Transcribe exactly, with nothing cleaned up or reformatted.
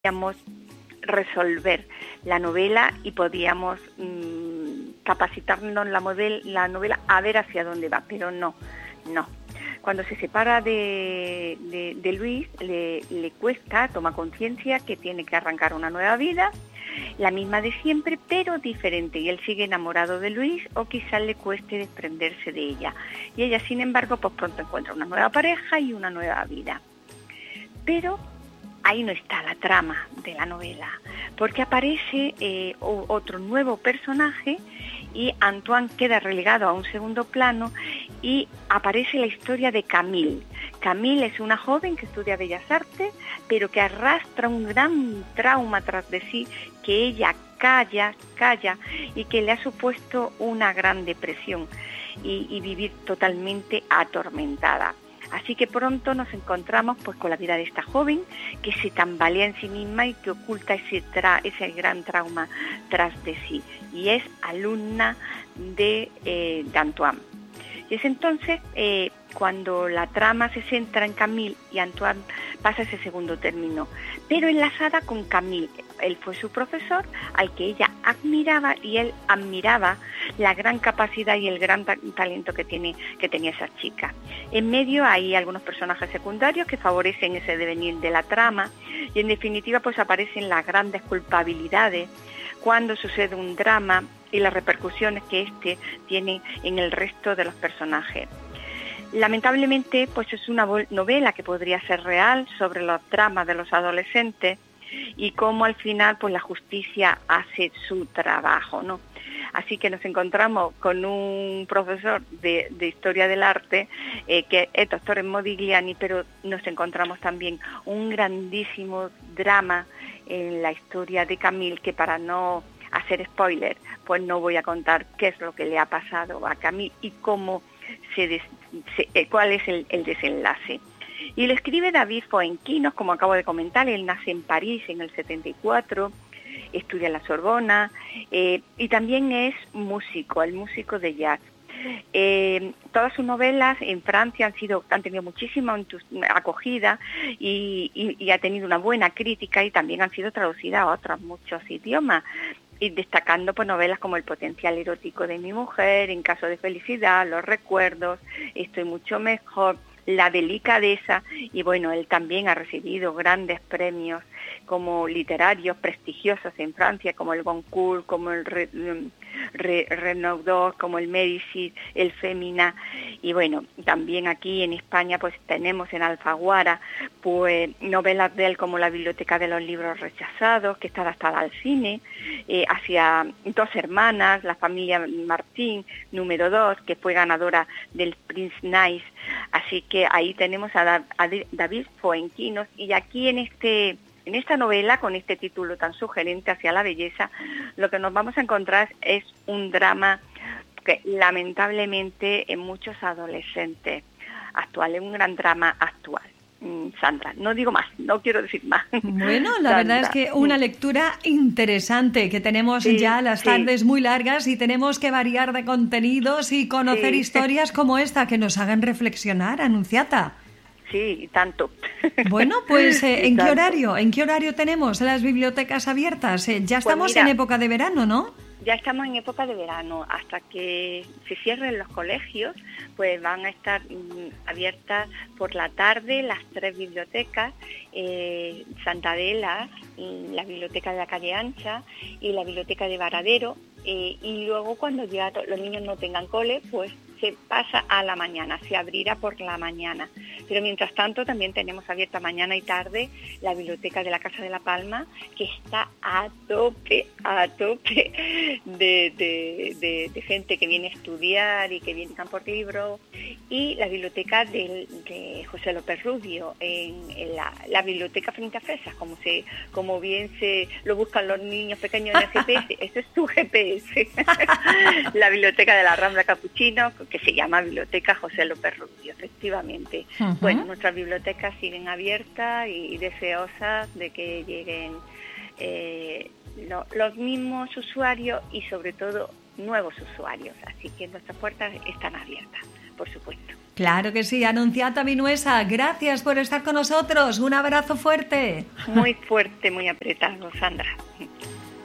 podíamos resolver la novela y podíamos mmm, capacitarnos la, model, la novela a ver hacia dónde va, pero no, no. Cuando se separa de, de, de Luis, le, le cuesta, toma conciencia que tiene que arrancar una nueva vida, la misma de siempre, pero diferente, y él sigue enamorado de Luis, o quizás le cueste desprenderse de ella. Y ella, sin embargo, pues pronto encuentra una nueva pareja y una nueva vida. Pero ahí no está la trama de la novela, porque aparece eh, otro nuevo personaje y Antoine queda relegado a un segundo plano y aparece la historia de Camille. Camille es una joven que estudia Bellas Artes, pero que arrastra un gran trauma tras de sí, que ella calla, calla y que le ha supuesto una gran depresión y, y vivir totalmente atormentada. Así que pronto nos encontramos pues con la vida de esta joven que se tambalea en sí misma y que oculta ese, tra ese gran trauma tras de sí. Y es alumna de, eh, de Antoine. Y es entonces eh, cuando la trama se centra en Camille y Antoine pasa ese segundo término, pero enlazada con Camille. Él fue su profesor, al que ella admiraba, y él admiraba la gran capacidad y el gran ta talento que, tiene, que tenía esa chica. En medio hay algunos personajes secundarios que favorecen ese devenir de la trama, y en definitiva pues aparecen las grandes culpabilidades cuando sucede un drama y las repercusiones que éste tiene en el resto de los personajes. Lamentablemente pues es una novela que podría ser real sobre los dramas de los adolescentes y cómo al final pues la justicia hace su trabajo, ¿no? Así que nos encontramos con un profesor de, de Historia del Arte, eh, que es doctor en Modigliani, pero nos encontramos también un grandísimo drama en la historia de Camille, que para no hacer spoiler, pues no voy a contar qué es lo que le ha pasado a Camille y cómo se, des, se eh, cuál es el, el desenlace. Y lo escribe David Fuenquinos, como acabo de comentar. Él nace en París en el setenta y cuatro, estudia en la Sorbona eh, y también es músico, el músico de jazz. Eh, todas sus novelas en Francia han sido han tenido muchísima acogida y, y, y ha tenido una buena crítica, y también han sido traducidas a otros muchos idiomas, y destacando pues novelas como El potencial erótico de mi mujer, En caso de felicidad, Los recuerdos, Estoy mucho mejor, La delicadeza. Y bueno, él también ha recibido grandes premios como literarios prestigiosos en Francia, como el Goncourt, como el Re, Re, Renaudot, como el Médicis, el Fémina. Y bueno, también aquí en España pues tenemos en Alfaguara pues novelas de él como La biblioteca de los libros rechazados, que está adaptada al cine, eh, hacia Dos hermanas, La familia Martín, número dos, que fue ganadora del Prince Nice. Así que ahí tenemos a, da, a David Fuenquinos, y aquí en este en esta novela, con este título tan sugerente, Hacia la belleza, lo que nos vamos a encontrar es un drama que lamentablemente en muchos adolescentes actuales, un gran drama actual. Sandra, no digo más, no quiero decir más. Bueno, la Sandra, verdad es que una lectura interesante, que tenemos sí, ya las tardes sí. muy largas y tenemos que variar de contenidos y conocer sí. historias como esta que nos hagan reflexionar, Anunciata. Sí, tanto. Bueno, pues eh, ¿en tanto. qué horario? ¿En qué horario tenemos las bibliotecas abiertas? Eh, ya estamos pues mira, en época de verano, ¿no? Ya estamos en época de verano. Hasta que se cierren los colegios, pues van a estar mm, abiertas por la tarde las tres bibliotecas, eh, Santa Adela, la biblioteca de la calle Ancha y la biblioteca de Varadero, eh, y luego cuando ya los niños no tengan cole, pues se pasa a la mañana, se abrirá por la mañana. Pero mientras tanto también tenemos abierta mañana y tarde la biblioteca de la Casa de la Palma, que está a tope, a tope de, de, de, de gente que viene a estudiar y que viene por libros, y la biblioteca de, de José López Rubio, en, en la, la biblioteca frente a Fresas, como se, como bien se lo buscan los niños pequeños en el G P S, ese es tu G P S. La biblioteca de la Rambla Capuchino, que se llama Biblioteca José López Rubio, efectivamente. Uh-huh. Bueno, nuestras bibliotecas siguen abiertas y deseosas de que lleguen eh, lo, los mismos usuarios y sobre todo nuevos usuarios, así que nuestras puertas están abiertas, por supuesto. Claro que sí, Anunciata Vinuesa, gracias por estar con nosotros. Un abrazo fuerte. Muy fuerte, muy apretado, Sandra.